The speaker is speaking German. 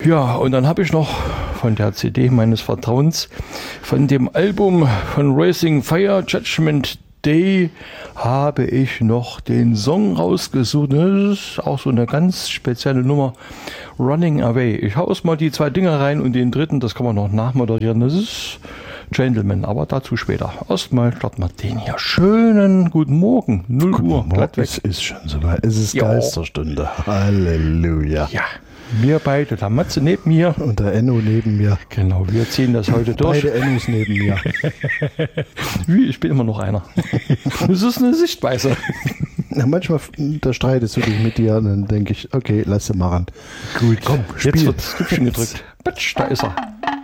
Ja, und dann habe ich noch von der CD meines Vertrauens, von dem Album von Racing Fire, Judgment Day, habe ich noch den Song rausgesucht. Das ist auch so eine ganz spezielle Nummer, Running Away. Ich haue mal die 2 Dinger rein und den dritten, das kann man noch nachmoderieren. Das ist Gentleman, aber dazu später. Erstmal starten wir den hier. Schönen guten Morgen, 0 Uhr. Morgen, es ist schon soweit. Es ist Geisterstunde. Halleluja. Ja, wir beide, der Matze neben mir. Und der Enno neben mir. Genau, wir ziehen das heute durch. Beide Ennos neben mir. Ich bin immer noch einer. Das ist eine Sichtweise. Na, manchmal da streitest du dich mit dir und dann denke ich, okay, lass sie machen. Gut, komm, jetzt Spiel. wird das Knöpfchen gedrückt. Batsch, da ist er.